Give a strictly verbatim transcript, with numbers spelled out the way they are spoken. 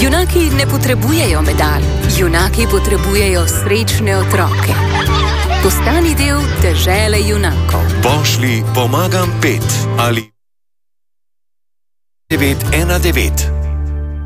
Junaki ne potrebujejo medalj, junaki potrebujejo srečne otroke. Postani del dežele junakov. Pošlji pomagam pet ali devet ena devet.